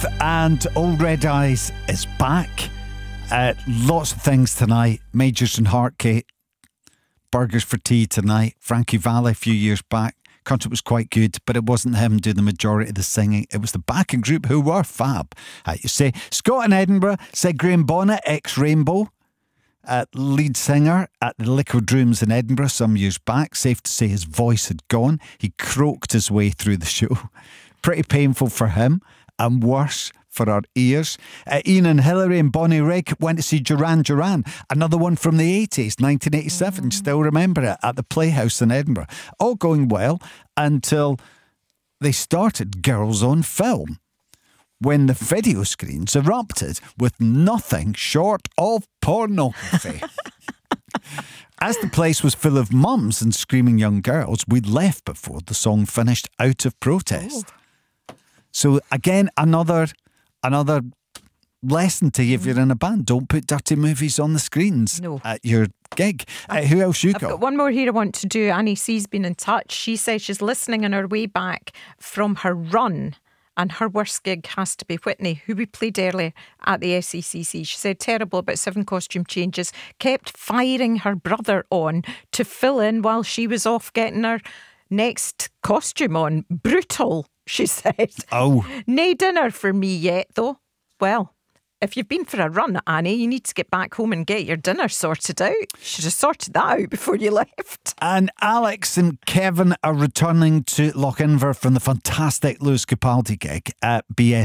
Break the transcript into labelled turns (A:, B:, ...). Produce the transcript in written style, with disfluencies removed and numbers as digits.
A: And Old Red Eyes is back. Lots of things tonight. Majors and Hartgate. Burgers for tea tonight. Frankie Valli a few years back. Concert was quite good, but it wasn't him doing the majority of the singing. It was the backing group who were fab. You say Scott in Edinburgh said Graham Bonnet, ex-Rainbow, lead singer at the Liquid Rooms in Edinburgh some years back. Safe to say his voice had gone. He croaked his way through the show. Pretty painful for him, and worse for our ears. Ian and Hillary and Bonnie Raitt went to see Duran Duran, another one from the 80s, 1987. Still remember it, at the Playhouse in Edinburgh. All going well until they started Girls on Film, when the video screens erupted with nothing short of pornography. As the place was full of mums and screaming young girls, we left before the song finished out of protest. So again, another lesson to you if you're in a band. Don't put dirty movies on the screens at your gig. Who else you got?
B: I've got one more here I want to do. Annie C's been in touch. She says she's listening on her way back from her run, and her worst gig has to be Whitney, who we played earlier at the SECC. She said terrible about 7 costume changes, kept firing her brother on to fill in while she was off getting her next costume on. Brutal, she said.
A: Oh.
B: No dinner for me yet, though. Well, if you've been for a run, Annie, you need to get back home and get your dinner sorted out. You should have sorted that out before you left.
A: And Alex and Kevin are returning to Lochinver from the fantastic Lewis Capaldi gig at BS